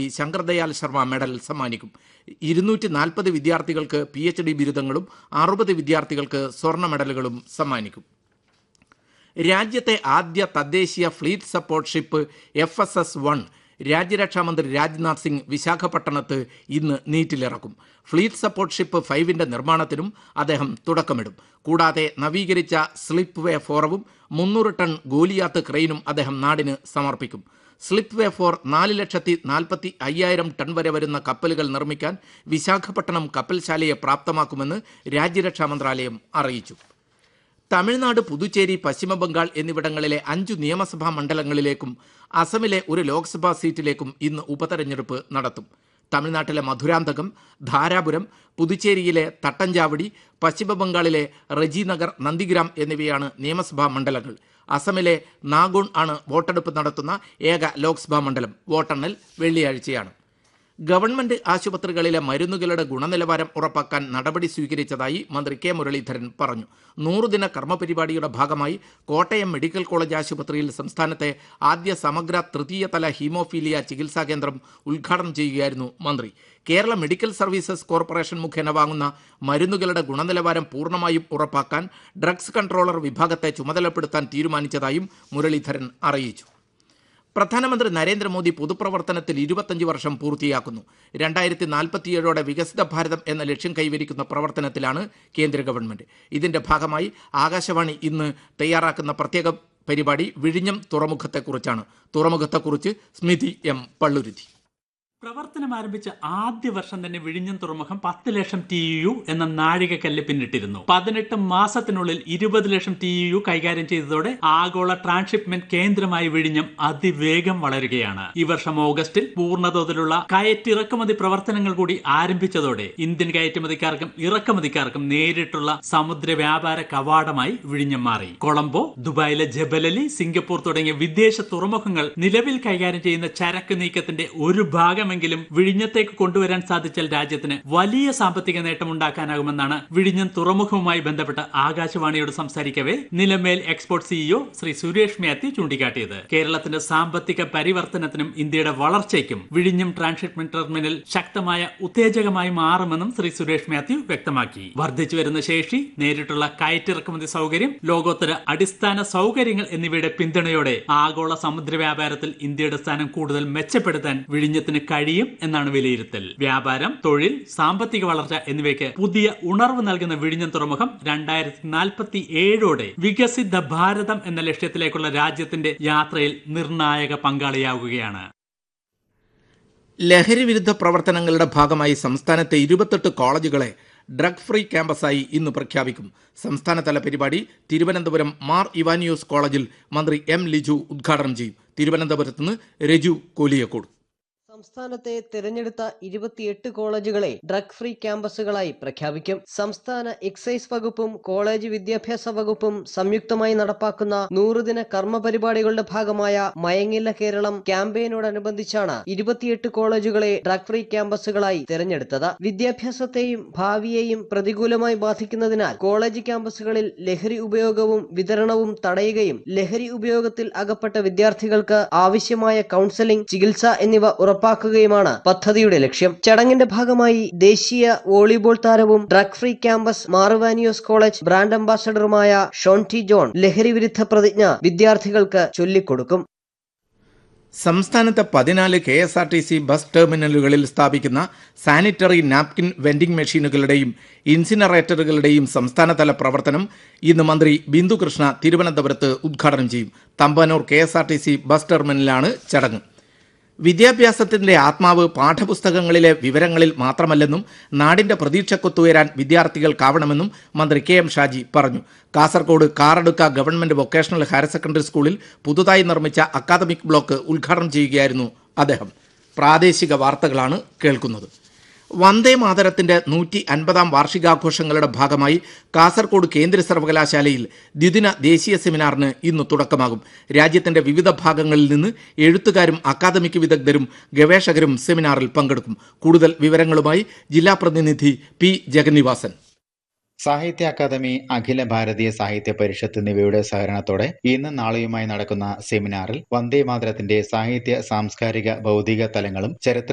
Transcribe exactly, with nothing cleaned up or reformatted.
Shankar Dayal Sharma medal സമ്മാനിക്കും. ഇരുന്നൂറ്റി നാൽപ്പത് വിദ്യാർത്ഥികൾക്ക് പി എച്ച് ഡി ബിരുദങ്ങളും അറുപത് വിദ്യാർത്ഥികൾക്ക് സ്വർണ്ണ മെഡലുകളും സമ്മാനിക്കും. രാജ്യത്തെ ആദ്യ തദ്ദേശീയ fleet support ship F S S one രാജ്യരക്ഷാമന്ത്രി രാജ്നാഥ് സിംഗ് വിശാഖപട്ടണത്ത് ഇന്ന് നീറ്റിലിറക്കും. ഫ്ലീറ്റ് സപ്പോർട്ട് ഷിപ്പ് ഫൈവിന്റെ നിർമ്മാണത്തിനും അദ്ദേഹം തുടക്കമിടും. കൂടാതെ നവീകരിച്ച സ്ലിപ്പ് വേ ഫോറവും മുന്നൂറ് ടൺ ഗോലിയാത്ത് ക്രെയിനും അദ്ദേഹം നാടിന് സമർപ്പിക്കും. സ്ലിപ്പ് വേ ഫോർ നാല് ലക്ഷത്തി നാൽപ്പത്തി അയ്യായിരം ടൺ വരെ വരുന്ന കപ്പലുകൾ നിർമ്മിക്കാൻ വിശാഖപട്ടണം കപ്പൽശാലയെ പ്രാപ്തമാക്കുമെന്ന് രാജ്യരക്ഷാ മന്ത്രാലയം അറിയിച്ചു. തമിഴ്നാട്, പുതുച്ചേരി, പശ്ചിമബംഗാൾ എന്നിവിടങ്ങളിലെ അഞ്ചു നിയമസഭാ മണ്ഡലങ്ങളിലേക്കും അസമിലെ ഒരു ലോക്സഭാ സീറ്റിലേക്കും ഇന്ന് ഉപതെരഞ്ഞെടുപ്പ് നടത്തും. തമിഴ്നാട്ടിലെ മധുരാന്തകം, ധാരാപുരം, പുതുച്ചേരിയിലെ തട്ടഞ്ചാവടി, പശ്ചിമബംഗാളിലെ റെജിനഗർ, നന്ദിഗ്രാം എന്നിവയാണ് നിയമസഭാ മണ്ഡലങ്ങൾ. അസമിലെ നാഗോൺ ആണ് വോട്ടെടുപ്പ് നടത്തുന്ന ഏക ലോക്സഭാ മണ്ഡലം. വോട്ടെണ്ണൽ വെള്ളിയാഴ്ചയാണ്. ഗവൺമെന്റ് ആശുപത്രികളിലെ മരുന്നുകളുടെ ഗുണനിലവാരം ഉറപ്പാക്കാൻ നടപടി സ്വീകരിച്ചതായി മന്ത്രി കെ മുരളീധരൻ പറഞ്ഞു. നൂറുദിന കർമ്മപരിപാടിയുടെ ഭാഗമായി കോട്ടയം മെഡിക്കൽ കോളേജ് ആശുപത്രിയിൽ സംസ്ഥാനത്തെ ആദ്യ സമഗ്ര തൃതീയതല ഹീമോഫീലിയ ചികിത്സാ കേന്ദ്രം ഉദ്ഘാടനം ചെയ്യുകയായിരുന്നു മന്ത്രി. കേരള മെഡിക്കൽ സർവീസസ് കോർപ്പറേഷൻ മുഖേന വാങ്ങുന്ന മരുന്നുകളുടെ ഗുണനിലവാരം പൂർണ്ണമായും ഉറപ്പാക്കാൻ ഡ്രഗ്സ് കൺട്രോളർ വിഭാഗത്തെ ചുമതലപ്പെടുത്താൻ തീരുമാനിച്ചതായും മുരളീധരൻ അറിയിച്ചു. പ്രധാനമന്ത്രി നരേന്ദ്രമോദി പൊതുപ്രവർത്തനത്തിൽ ഇരുപത്തഞ്ച് വർഷം പൂർത്തിയാക്കുന്നു. രണ്ടായിരത്തി നാൽപ്പത്തിയേഴോടെ വികസിത ഭാരതം എന്ന ലക്ഷ്യം കൈവരിക്കുന്ന പ്രവർത്തനത്തിലാണ് കേന്ദ്ര ഗവൺമെന്റ്. ഇതിന്റെ ഭാഗമായി ആകാശവാണി ഇന്ന് തയ്യാറാക്കുന്ന പ്രത്യേക പരിപാടി വിഴിഞ്ഞം തുറമുഖത്തെക്കുറിച്ചാണ്. തുറമുഖത്തെക്കുറിച്ച് സ്മിതി എം പള്ളുരുത്തി. പ്രവർത്തനം ആരംഭിച്ച ആദ്യ വർഷം തന്നെ വിഴിഞ്ഞം തുറമുഖം പത്ത് ലക്ഷം ടി യു എന്ന നാഴികക്കല്ല് പിന്നിട്ടിരുന്നു. പതിനെട്ട് മാസത്തിനുള്ളിൽ ഇരുപത് ലക്ഷം ടി യു കൈകാര്യം ചെയ്തതോടെ ആഗോള ട്രാൻസ്ഷിപ്മെന്റ് കേന്ദ്രമായി വിഴിഞ്ഞം അതിവേഗം വളരുകയാണ്. ഈ വർഷം ഓഗസ്റ്റിൽ പൂർണ്ണതോതിലുള്ള കയറ്റിറക്കുമതി പ്രവർത്തനങ്ങൾ കൂടി ആരംഭിച്ചതോടെ ഇന്ത്യൻ കയറ്റുമതിക്കാർക്കും ഇറക്കുമതിക്കാർക്കും നേരിട്ടുള്ള സമുദ്ര വ്യാപാര കവാടമായി വിഴിഞ്ഞം മാറി. കൊളംബോ, ദുബായിലെ ജബലലി, സിംഗപ്പൂർ തുടങ്ങിയ വിദേശ തുറമുഖങ്ങൾ നിലവിൽ കൈകാര്യം ചെയ്യുന്ന ചരക്ക് നീക്കത്തിന്റെ ഒരു ഭാഗം െങ്കിലും വിഴിഞ്ഞത്തേക്ക് കൊണ്ടുവരാൻ സാധിച്ചാൽ രാജ്യത്തിന് വലിയ സാമ്പത്തിക നേട്ടമുണ്ടാക്കാനാകുമെന്നാണ് വിഴിഞ്ഞം തുറമുഖവുമായി ബന്ധപ്പെട്ട് ആകാശവാണിയോട് സംസാരിക്കവേ നിലമേൽ എക്സ്പോർട്ട് സിഇഒ ശ്രീ സുരേഷ് മാത്യു ചൂണ്ടിക്കാട്ടിയത്. കേരളത്തിന്റെ സാമ്പത്തിക പരിവർത്തനത്തിനും ഇന്ത്യയുടെ വളർച്ചയ്ക്കും വിഴിഞ്ഞം ട്രാൻസ്ഷിപ്മെന്റ് ടെർമിനൽ ശക്തമായ ഉത്തേജകമായി മാറുമെന്നും ശ്രീ സുരേഷ് മാത്യു വ്യക്തമാക്കി. വർദ്ധിച്ചു വരുന്ന ശേഷി, നേരിട്ടുള്ള കയറ്റിറക്കുമതി സൗകര്യം, ലോകോത്തര അടിസ്ഥാന സൗകര്യങ്ങൾ എന്നിവയുടെ പിന്തുണയോടെ ആഗോള സമുദ്ര വ്യാപാരത്തിൽ ഇന്ത്യയുടെ സ്ഥാനം കൂടുതൽ മെച്ചപ്പെടുത്താൻ വിഴിഞ്ഞത്തിന് കഴിയും എന്നാണ് വിലയിരുത്തൽ. വ്യാപാരം, തൊഴിൽ, സാമ്പത്തിക വളർച്ച എന്നിവയ്ക്ക് പുതിയ ഉണർവ് നൽകുന്ന വിഴിഞ്ഞം തുറമുഖം രണ്ടായിരത്തി നാൽപ്പത്തി ഏഴോടെ വികസിത ഭാരതം എന്ന ലക്ഷ്യത്തിലേക്കുള്ള രാജ്യത്തിന്റെ യാത്രയിൽ നിർണായക പങ്കാളിയാവുകയാണ്. ലഹരി വിരുദ്ധ പ്രവർത്തനങ്ങളുടെ ഭാഗമായി സംസ്ഥാനത്തെ ഇരുപത്തെട്ട് കോളേജുകളെ ഡ്രഗ് ഫ്രീ ക്യാമ്പസായി ഇന്ന് പ്രഖ്യാപിക്കും. സംസ്ഥാനതല പരിപാടി തിരുവനന്തപുരം മാർ ഇവാനിയോസ് കോളേജിൽ മന്ത്രി എം ലിജു ഉദ്ഘാടനം ചെയ്യും. തിരുവനന്തപുരത്ത് നിന്ന് രജു കോലിയക്കോട്. സംസ്ഥാനത്തെ തിരഞ്ഞെടുത്ത ഇരുപത്തിയെട്ട് കോളേജുകളെ ഡ്രഗ് ഫ്രീ ക്യാമ്പസുകളായി പ്രഖ്യാപിക്കും. സംസ്ഥാന എക്സൈസ് വകുപ്പും കോളേജ് വിദ്യാഭ്യാസ വകുപ്പും സംയുക്തമായി നടപ്പാക്കുന്ന നൂറുദിന കർമ്മ പരിപാടികളുടെ ഭാഗമായ മയങ്ങില്ല കേരളം ക്യാമ്പയിനോടനുബന്ധിച്ചാണ് ഇരുപത്തിയെട്ട് കോളേജുകളെ ഡ്രഗ് ഫ്രീ ക്യാമ്പസുകളായി തിരഞ്ഞെടുത്തത്. വിദ്യാഭ്യാസത്തെയും ഭാവിയെയും പ്രതികൂലമായി ബാധിക്കുന്നതിനാൽ കോളേജ് ക്യാമ്പസുകളിൽ ലഹരി ഉപയോഗവും വിതരണവും തടയുകയും ലഹരി ഉപയോഗത്തിൽ അകപ്പെട്ട വിദ്യാർത്ഥികൾക്ക് ആവശ്യമായ കൗൺസലിംഗ്, ചികിത്സ എന്നിവ ഉറപ്പാക്കും ാക്കുകയുമാണ് പദ്ധതിയുടെ ലക്ഷ്യം. ചടങ്ങിന്റെ ഭാഗമായി ദേശീയ വോളിബോൾ താരവും drug free campus മാർവാനിയോസ് college brand അംബാസഡറുമായ Sean T John ലഹരി വിരുദ്ധ പ്രതിജ്ഞ വിദ്യാർത്ഥികൾക്ക് ചൊല്ലിക്കൊടുക്കും. സംസ്ഥാനത്തെ പതിനാല് K S R T C bus ടെർമിനലുകളിൽ സ്ഥാപിക്കുന്ന സാനിറ്ററി നാപ്കിൻ വെൻഡിംഗ് മെഷീനുകളുടെയും ഇൻസിനറേറ്ററുകളുടെയും സംസ്ഥാനതല പ്രവർത്തനം ഇന്ന് മന്ത്രി ബിന്ദു കൃഷ്ണ തിരുവനന്തപുരത്ത് ഉദ്ഘാടനം ചെയ്യും. Thampanoor K S R T C bus ടെർമിനലാണ് ചടങ്ങ്. വിദ്യാഭ്യാസത്തിന്റെ ആത്മാവ് പാഠപുസ്തകങ്ങളിലെ വിവരങ്ങളിൽ മാത്രമല്ലെന്നും നാടിന്റെ പ്രതീക്ഷക്കൊത്തുയരാൻ വിദ്യാർത്ഥികൾക്കാവണമെന്നും മന്ത്രി കെ എം ഷാജി പറഞ്ഞു. Kasaragod Karadka government vocational higher secondary സ്കൂളിൽ പുതുതായി നിർമ്മിച്ച അക്കാദമിക് ബ്ലോക്ക് ഉദ്ഘാടനം ചെയ്യുകയായിരുന്നു അദ്ദേഹം. പ്രാദേശിക വാർത്തകളാണ് കേൾക്കുന്നത്. വന്ദേ മാതരത്തിന്റെ നൂറ്റി അൻപതാം വാർഷികാഘോഷങ്ങളുടെ ഭാഗമായി കാസർകോട് കേന്ദ്ര സർവകലാശാലയിൽ ദ്വിദിന ദേശീയ സെമിനാറിന് ഇന്ന് തുടക്കമാകും. രാജ്യത്തിന്റെ വിവിധ ഭാഗങ്ങളിൽ നിന്ന് എഴുത്തുകാരും അക്കാദമിക് വിദഗ്ധരും ഗവേഷകരും സെമിനാറിൽ പങ്കെടുക്കും. കൂടുതൽ വിവരങ്ങളുമായി ജില്ലാ പ്രതിനിധി പി ജഗന്നിവാസൻ. സാഹിത്യ അക്കാദമി, അഖില ഭാരതീയ സാഹിത്യ പരിഷത്ത് എന്നിവയുടെ സഹകരണത്തോടെ ഇന്ന് നാളെയുമായി നടക്കുന്ന സെമിനാറിൽ വന്ദേ മാതരത്തിന്റെ സാഹിത്യ, സാംസ്കാരിക, ഭൗതിക തലങ്ങളും ചരിത്ര